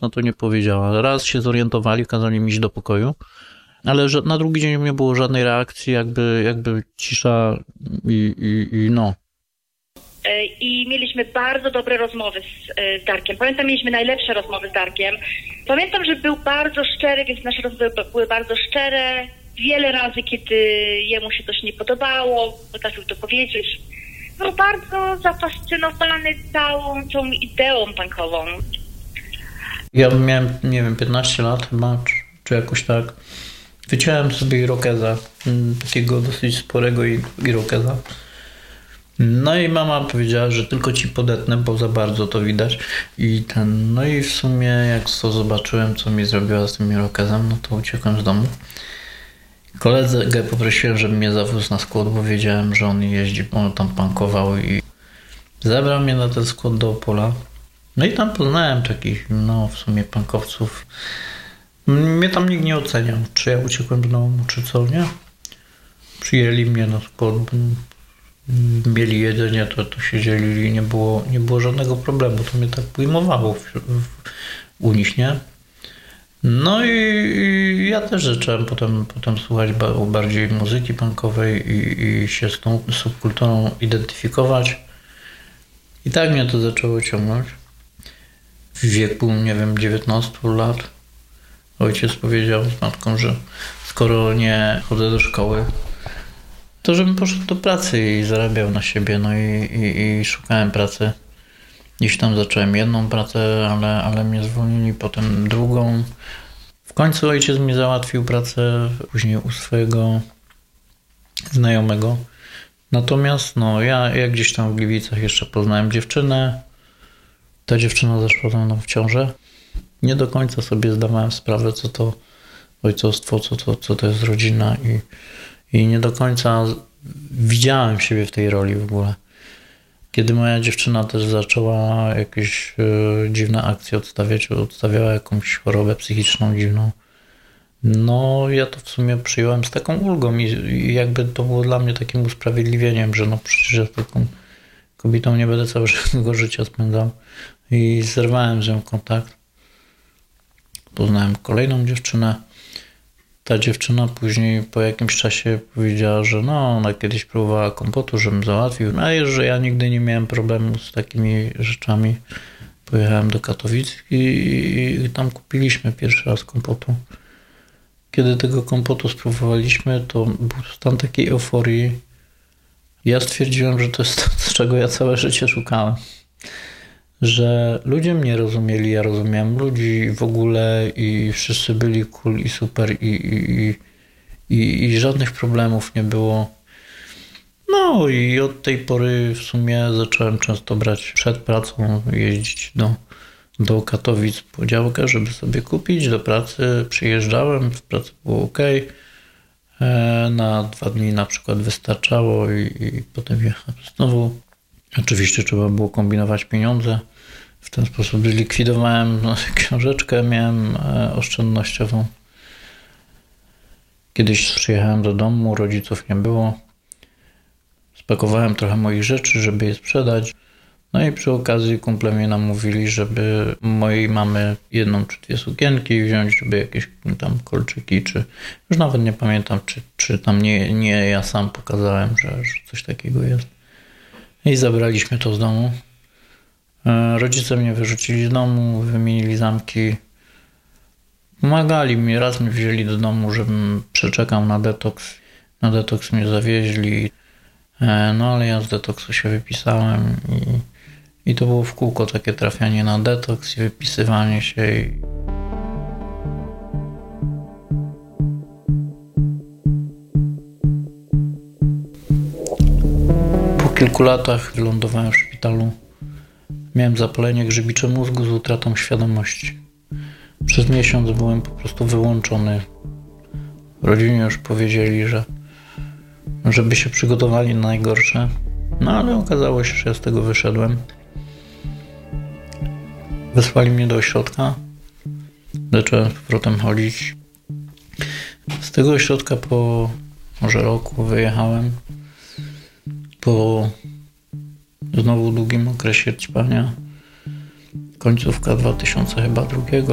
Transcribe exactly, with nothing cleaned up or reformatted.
mocno to nie powiedziała. Raz się zorientowali, kazali mi iść do pokoju, ale że na drugi dzień nie było żadnej reakcji, jakby, jakby cisza i, i, i no. I mieliśmy bardzo dobre rozmowy z, z Darkiem. Pamiętam, mieliśmy najlepsze rozmowy z Darkiem. Pamiętam, że był bardzo szczery, więc nasze rozmowy były bardzo szczere. Wiele razy, kiedy jemu się coś nie podobało, potrafił to powiedzieć. Był bardzo zafascynowany całą tą ideą punkową. Ja miałem, nie wiem, piętnaście lat chyba, czy, czy jakoś tak. Wyciąłem sobie irokeza, takiego dosyć sporego irokeza. No i mama powiedziała, że tylko ci podetnę, bo za bardzo to widać. I ten, no i w sumie jak to zobaczyłem, co mi zrobiła z tym irokezem, no to uciekłem z domu. Koledze poprosiłem, żeby mnie zawiózł na skład, bo wiedziałem, że on jeździ, bo on tam punkował i zabrał mnie na ten skład do Opola. No i tam poznałem takich, no w sumie punkowców. Mnie tam nikt nie oceniał, czy ja uciekłem z domu, czy co, nie? Przyjęli mnie na skład, mieli jedzenie, to, to się dzielili, nie było, nie było żadnego problemu, to mnie tak ujmowało w, w, u nich, nie? No i, i ja też zacząłem potem, potem słuchać bardziej muzyki punkowej i, i się z tą subkulturą identyfikować. I tak mnie to zaczęło ciągnąć. W wieku, nie wiem, dziewiętnastu lat ojciec powiedział z matką, że skoro nie chodzę do szkoły, to żebym poszedł do pracy i zarabiał na siebie. No i, i, i szukałem pracy. Gdzieś tam zacząłem jedną pracę, ale, ale mnie zwolnili, potem drugą. W końcu ojciec mi załatwił pracę później u swojego znajomego. Natomiast no, ja, ja gdzieś tam w Gliwicach jeszcze poznałem dziewczynę. Ta dziewczyna zaszła ze mną w ciążę. Nie do końca sobie zdawałem sprawę, co to ojcostwo, co to, co to jest rodzina i, i nie do końca widziałem siebie w tej roli w ogóle. Kiedy moja dziewczyna też zaczęła jakieś e, dziwne akcje odstawiać, odstawiała jakąś chorobę psychiczną dziwną, no ja to w sumie przyjąłem z taką ulgą i, i jakby to było dla mnie takim usprawiedliwieniem, że no przecież ja z taką kobietą nie będę całego życia spędzał i zerwałem z nią kontakt. Poznałem kolejną dziewczynę. Ta dziewczyna później po jakimś czasie powiedziała, że no ona kiedyś próbowała kompotu, żebym załatwił. No i że ja nigdy nie miałem problemu z takimi rzeczami. Pojechałem do Katowic i, i, i tam kupiliśmy pierwszy raz kompotu. Kiedy tego kompotu spróbowaliśmy, to był stan takiej euforii. Ja stwierdziłem, że to jest to, z czego ja całe życie szukałem. Że ludzie mnie rozumieli, ja rozumiałem ludzi w ogóle i wszyscy byli cool i super i, i, i, i żadnych problemów nie było. No i od tej pory w sumie zacząłem często brać przed pracą, jeździć do, do Katowic po działkę, żeby sobie kupić do pracy. Przyjeżdżałem, w pracy było ok. Na dwa dni na przykład wystarczało i, i potem jechałem znowu. Oczywiście trzeba było kombinować pieniądze. W ten sposób zlikwidowałem no, książeczkę, miałem e, oszczędnościową. Kiedyś przyjechałem do domu, rodziców nie było. Spakowałem trochę moich rzeczy, żeby je sprzedać. No i przy okazji kumple mnie namówili, żeby mojej mamy jedną czy dwie sukienki wziąć, żeby jakieś tam kolczyki, czy już nawet nie pamiętam, czy, czy tam nie, nie ja sam pokazałem, że, że coś takiego jest. I zabraliśmy to z domu. Rodzice mnie wyrzucili z domu, wymienili zamki. Pomagali mi, raz mnie wzięli do domu, żebym przeczekał na detoks. Na detoks mnie zawieźli. No ale ja z detoksu się wypisałem i, i to było w kółko takie trafianie na detoks i wypisywanie się. I... Po kilku latach wylądowałem w szpitalu. Miałem zapalenie grzybicze mózgu z utratą świadomości. Przez miesiąc byłem po prostu wyłączony. Rodzinie już powiedzieli, że żeby się przygotowali na najgorsze. No ale okazało się, że ja z tego wyszedłem. Wysłali mnie do ośrodka. Zacząłem z powrotem chodzić. Z tego ośrodka po może roku wyjechałem. Po znowu długim okresie ćpania. Końcówka dwa tysiące chyba drugiego.